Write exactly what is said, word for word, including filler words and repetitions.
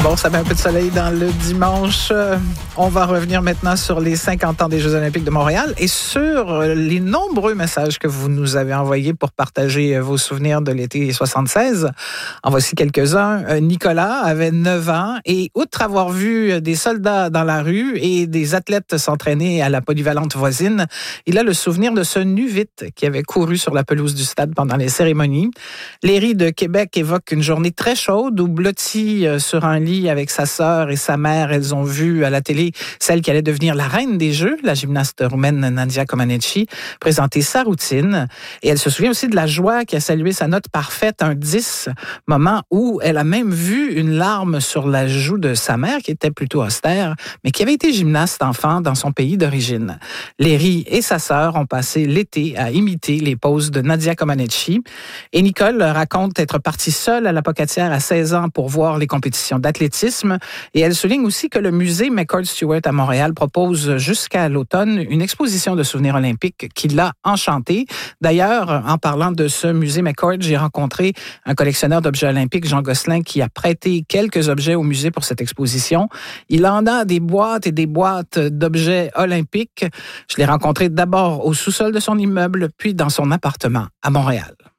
Bon, ça met un peu de soleil dans le dimanche. Euh, on va revenir maintenant sur les cinquante ans des Jeux olympiques de Montréal et sur les nombreux messages que vous nous avez envoyés pour partager vos souvenirs de l'été soixante-seize. En voici quelques-uns. Euh, Nicolas avait neuf ans et outre avoir vu des soldats dans la rue et des athlètes s'entraîner à la polyvalente voisine, il a le souvenir de ce nu-vite qui avait couru sur la pelouse du stade pendant les cérémonies. Léry de Québec évoque une journée très chaude où blotti sur un lit avec sa sœur et sa mère, elles ont vu à la télé celle qui allait devenir la reine des Jeux, la gymnaste roumaine Nadia Comaneci, présenter sa routine. Et elle se souvient aussi de la joie qui a salué sa note parfaite, un dix, moment où elle a même vu une larme sur la joue de sa mère, qui était plutôt austère, mais qui avait été gymnaste enfant dans son pays d'origine. Léry et sa sœur ont passé l'été à imiter les poses de Nadia Comaneci. Et Nicole raconte être partie seule à la Pocatière à seize ans pour voir les compétitions d'athlétisme. Et elle souligne aussi que le musée McCord-Stewart à Montréal propose jusqu'à l'automne une exposition de souvenirs olympiques qui l'a enchantée. D'ailleurs, en parlant de ce musée McCord, j'ai rencontré un collectionneur d'objets olympiques, Jean Gosselin, qui a prêté quelques objets au musée pour cette exposition. Il en a des boîtes et des boîtes d'objets olympiques. Je l'ai rencontré d'abord au sous-sol de son immeuble, puis dans son appartement à Montréal.